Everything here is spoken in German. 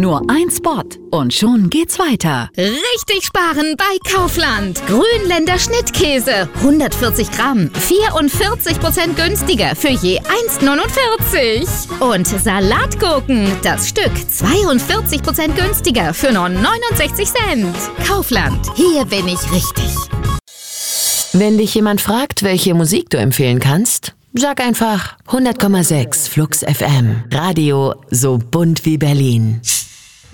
Nur ein Spot und schon geht's weiter. Richtig sparen bei Kaufland. Grünländer Schnittkäse, 140 Gramm, 44% günstiger für je 1,49. Und Salatgurken, das Stück, 42% günstiger für nur 69 Cent. Kaufland, hier bin ich richtig. Wenn dich jemand fragt, welche Musik du empfehlen kannst, sag einfach 100,6 Flux FM. Radio so bunt wie Berlin.